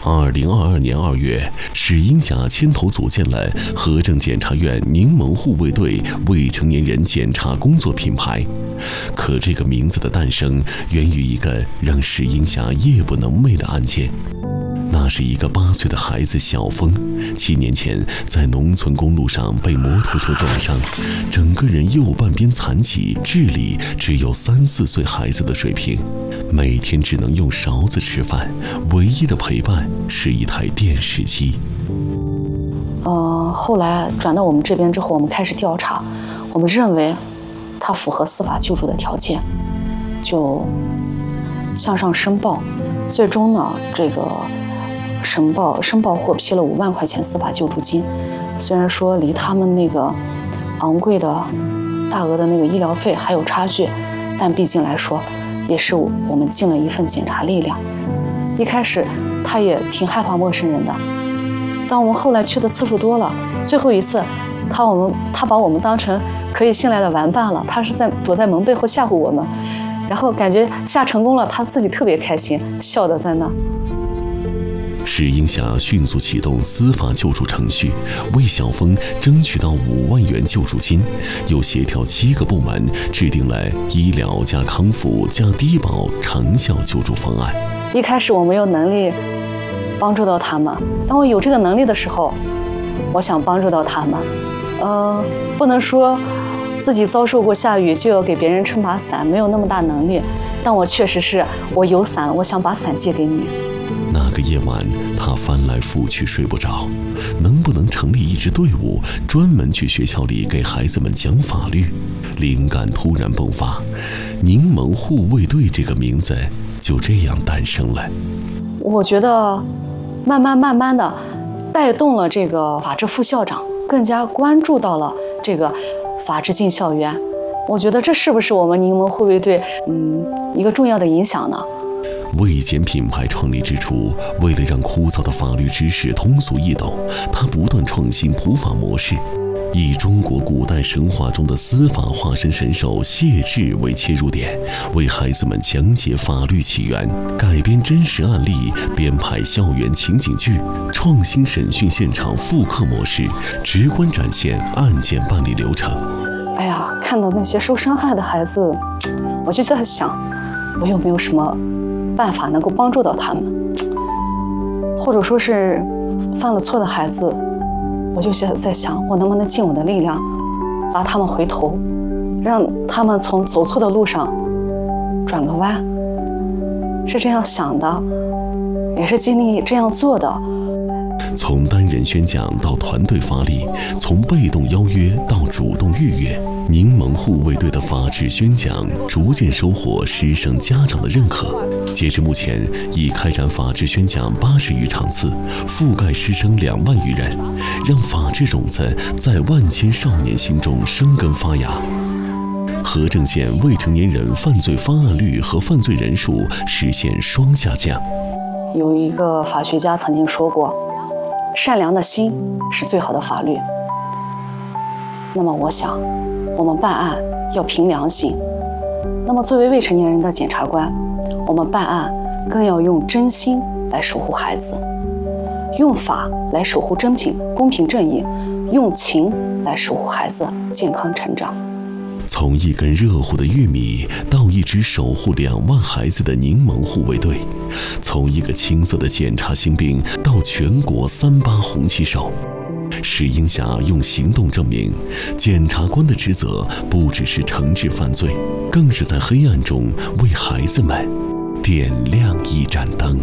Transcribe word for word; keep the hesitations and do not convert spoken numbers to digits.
二零二二年二月，史英霞牵头组建了河正检察院柠檬护卫队未成年人检查工作品牌。可这个名字的诞生，源于一个让史英霞夜不能寐的案件。那是一个八岁的孩子小峰，七年前在农村公路上被摩托车撞伤，整个人右半边残疾，智力只有三四岁孩子的水平，每天只能用勺子吃饭，唯一的陪伴是一台电视机。 呃，后来转到我们这边之后，我们开始调查，我们认为他符合司法救助的条件，就向上申报，最终呢，这个。申报申报获批了五万块钱司法救助金，虽然说离他们那个昂贵的大额的那个医疗费还有差距，但毕竟来说也是我们尽了一份检查力量。一开始他也挺害怕陌生人的，当我们后来去的次数多了，最后一次他我们他把我们当成可以信赖的玩伴了，他是在躲在门背后吓唬我们，然后感觉吓成功了，他自己特别开心，笑得在那。 史英霞迅速启动司法救助程序，为小峰争取到五万元救助金，又协调七个部门制定了医疗加康复加低保长效救助方案。 一开始我没有能力帮助到他们，当我有这个能力的时候，我想帮助到他们。呃，不能说自己遭受过下雨就要给别人撑把伞，没有那么大能力，但我确实是我有伞，我想把伞借给你。 那个夜晚，他翻来覆去睡不着。能不能成立一支队伍，专门去学校里给孩子们讲法律？灵感突然迸发，柠檬护卫队这个名字就这样诞生了。 我觉得，慢慢慢慢的，带动了这个法制副校长更加关注到了这个法治进校园。我觉得这是不是我们柠檬护卫队嗯一个重要的影响呢？ 卫检品牌创立之初，为了让枯燥的法律知识通俗易懂，它不断创新普法模式，以中国古代神话中的司法化身神兽谢豸为切入点，为孩子们讲解法律起源，改编真实案例，编排校园情景剧，创新审讯现场复刻模式，直观展现案件办理流程。 哎呀，看到那些受伤害的孩子，我就在想，我有没有什么办法能够帮助到他们，或者说是犯了错的孩子，我就在想，我能不能尽我的力量拉他们回头，让他们从走错的路上转个弯，是这样想的，也是尽力这样做的。 从单人宣讲到团队发力，从被动邀约到主动预约，柠檬护卫队的法治宣讲逐渐收获师生家长的认可。截至目前，已开展法治宣讲八十余场次，覆盖师生两万余人，让法治种子在万千少年心中生根发芽。河正县未成年人犯罪发案率和犯罪人数实现双下降。 有一个法学家曾经说过，善良的心是最好的法律。那么我想，我们办案要凭良心。那么作为未成年人的检察官，我们办案更要用真心来守护孩子，用法来守护真品公平正义，用情来守护孩子健康成长。 从一根热乎的玉米到一支守护两万孩子的柠檬护卫队，从一个青涩的检察新兵到全国三八红旗手，史英霞用行动证明，检察官的职责不只是惩治犯罪，更是在黑暗中为孩子们点亮一盏灯。